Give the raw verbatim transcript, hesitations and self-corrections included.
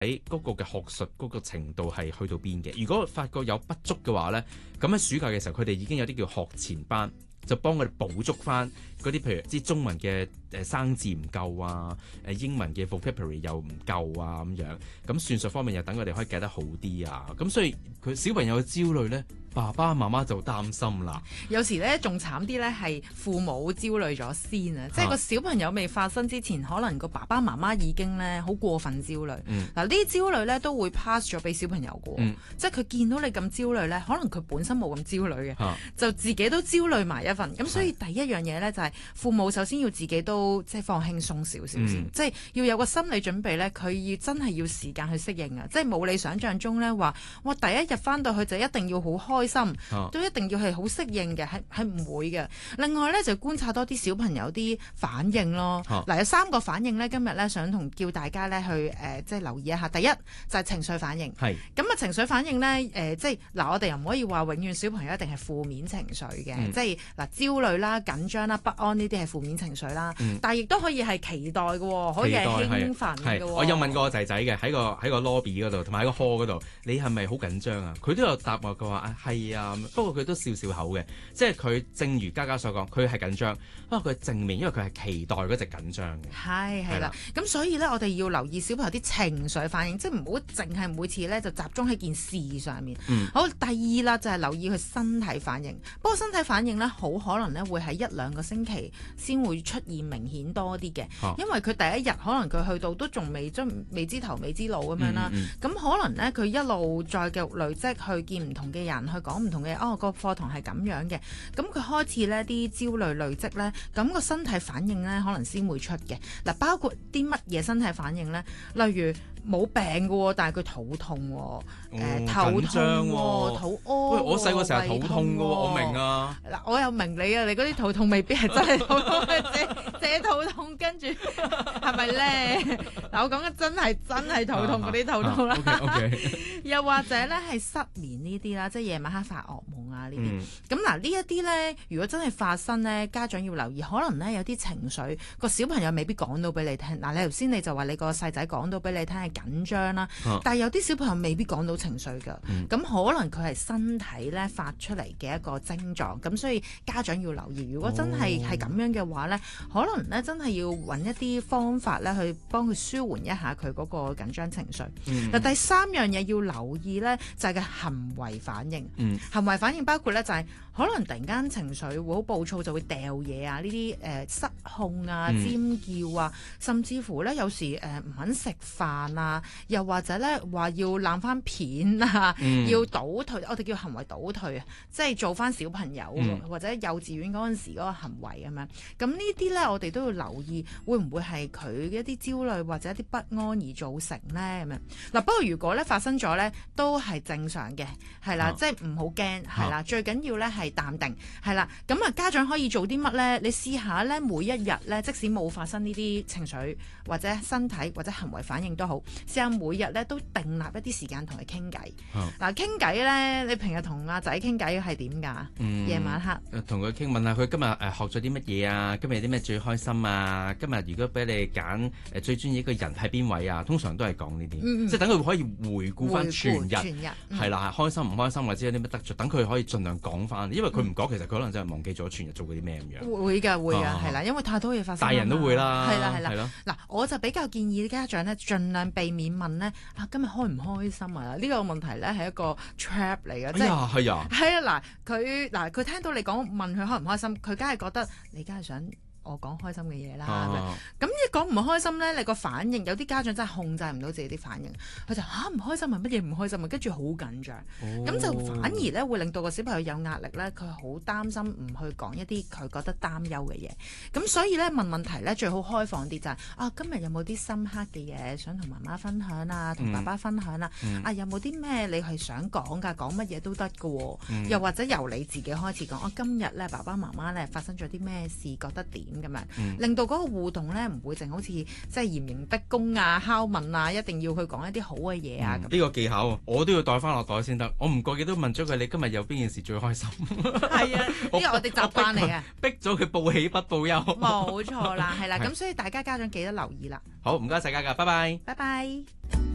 喺嗰個嘅學術嗰個程度係去到邊嘅。如果發覺有不足嘅話咧，咁喺暑假嘅時候，佢哋已經有啲叫學前班，就幫佢哋補足翻嗰啲，譬如啲中文嘅誒生字唔夠啊，誒英文嘅 vocabulary 又唔夠啊咁樣，咁算術方面又等佢哋可以計得好啲啊。咁所以佢小朋友嘅焦慮咧，爸爸媽媽就擔心啦。 有時咧仲慘啲咧，係父母焦慮咗先啊！即係個小朋友未發生之前，可能個爸爸媽媽已經咧好過分焦慮。嗱、嗯，呢啲焦慮咧都會 pass 咗俾小朋友嘅。嗯、即係佢見到你咁焦慮咧，可能佢本身冇咁焦慮嘅，啊、就自己都焦慮埋一份。咁所以第一樣嘢咧就係父母首先要自己都即係放輕鬆少少先，嗯、即係要有個心理準備咧，佢要真係要時間去適應啊！即係冇你想象中咧話，哇第一日翻到去就一定要好開心，啊、都一定要係好適應嘅，係係唔會嘅。另外咧就觀察多啲小朋友啲反應咯。嗱、啊、有三個反應咧，今日咧想同叫大家咧去誒、呃、即係留意一下。第一就係、是、情緒反應，係咁啊情緒反應咧誒、呃、即係嗱我哋又唔可以話永遠小朋友一定係負面情緒嘅，嗯、即係嗱焦慮啦、緊張啦、不安呢啲係負面情緒啦，嗯、但係亦都可以係期待嘅，可以係興奮嘅。 我有問過我仔仔嘅喺個喺個 lobby 嗰度，同埋喺個 hall 嗰度，你係咪好緊張啊？佢都有答我，佢話啊係啊，不過佢都笑笑口嘅，即係佢正如嘉嘉所講，佢係緊張，不過佢正面，因為佢係期待嗰隻緊張嘅。係係啦，咁所以咧，我哋要留意小朋友啲情緒反應，即係唔好淨係每次咧就集中喺件事上面。嗯、好，第二啦就係、是、留意佢身體反應，不過身體反應咧好可能咧會喺一兩個星期先會出現明顯多啲嘅，啊、因為佢第一日可能佢去到都仲未將未知頭未知路咁樣啦，咁、嗯嗯、可能咧佢一路再繼續累積去見唔同嘅人，去講唔同嘅哦個課堂係咁樣嘅，咁佢開始咧啲焦慮累積咧，咁個身體反應咧可能先會出嘅。嗱，包括啲乜嘢身體反應咧？例如冇病嘅，但係佢肚痛，誒、哦呃、頭痛、肚屙。喂， 我細個成日肚痛嘅，我明啊。 嗱，我又明你啊，你嗰啲肚痛未必係真係肚痛，借借肚痛跟住係咪咧？嗱，我講嘅真係真係肚痛嗰啲肚痛啦。 啊啊、okay, okay 又或者咧係失眠呢啲啦，即係夜晚黑發噩夢啊呢啲。咁嗱、嗯、呢一啲咧，如果真係發生咧，家長要留意，可能咧有啲情緒個小朋友未必講到俾你聽。嗱，你頭先你就話你個細仔講到俾你聽係緊張啦，啊、但係有啲小朋友未必講到情緒㗎。咁、嗯、可能佢係身體咧發出嚟嘅一個症狀。咁所以家長要留意，如果真係係咁樣嘅話咧，可能咧真係要揾一啲方法咧去幫佢舒緩一下佢嗰個緊張情緒。嗱、嗯，第三樣嘢要留意咧就係、是、個行為反應。嗯、行為反應包括咧就係、是、可能突然間情緒會好暴躁，就會掉嘢啊，呢啲誒失控啊、嗯、尖叫啊，甚至乎咧有時誒唔、呃、肯食飯啊，又或者咧話要攬翻片啊，嗯、要倒退，我哋叫行為倒退啊，即係做翻小朋友、嗯、或者幼稚園嗰陣時嗰個行為咁樣。咁呢啲咧我哋都要留意，會唔會係佢一啲焦慮或者一啲不安而造成咧咁樣。嗱，不過如果咧發生咗咧，都係正常嘅，係啦，啊、即係唔好驚，係啦，啊、最緊要咧係淡定，係啦。咁啊，家長可以做啲乜咧？你試下咧，每一日咧，即使冇發生呢啲情緒或者身體或者行為反應都好，試下每日咧都訂立一啲時間同佢傾偈。嗱，傾偈咧，你平日同阿仔傾偈係點㗎？嗯、夜晚黑同佢傾，問下佢今日誒學咗啲乜嘢啊？今日有啲咩最開心啊？今日如果俾你揀誒最中意一個人係邊位啊？通常都係講呢啲，嗯、即係等佢可以回顧翻全日，係啦，開心唔開心或者有啲乜得着，等佢可以盡量講翻。因為佢唔講，其實佢可能真係忘記咗全日做過啲咩咁樣。 會㗎會㗎，係啦、啊，因為太多嘢發生。 大人都會啦， 係啦係啦。嗱，我就比較建議家長咧，盡量避免問咧啊，今日開唔開心啊？呢、呢個問題咧係一個 trap 嚟嘅，即係係啊，係啊，嗱佢嗱佢聽到你講問佢開唔開心，佢梗係覺得你梗係想我講開心嘅嘢啦，咁一講唔開心咧，你個反應有啲家長真係控制唔到自己啲反應，佢就嚇唔開心係乜嘢唔開心啊，跟住好緊張，咁、哦、就反而咧會令到個小朋友有壓力咧，佢好擔心唔去講一啲佢覺得擔憂嘅嘢，咁所以咧問問題咧最好開放啲就係、是、啊今日有冇啲深刻嘅嘢想同媽媽分享啊，同爸爸分享啊，嗯、啊有冇啲咩你係想講㗎，講乜嘢都得㗎喎，嗯、又或者由你自己開始講，啊今日咧爸爸媽媽咧發生咗啲咩事，覺得點？咁樣，嗯、令到嗰個互動咧唔會淨好似即係嚴刑逼供啊、拷問啊，一定要去講一啲好嘅嘢啊。呢、 嗯、個技巧我都要帶翻落袋先得。我唔覺意都問咗佢，你今日有邊件事最開心？ 係啊，呢個我哋習慣嚟嘅。 逼咗佢報喜不報憂。 冇錯啦，係啦。咁所以大家家長記得留意啦。 好，唔該晒家㗎，拜拜。 拜拜。